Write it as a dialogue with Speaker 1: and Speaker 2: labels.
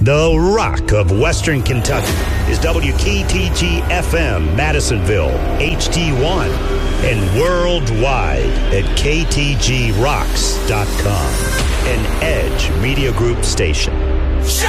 Speaker 1: The rock of Western Kentucky is WKTG FM Madisonville, HD1, and worldwide at ktgrocks.com, an Edge Media Group station.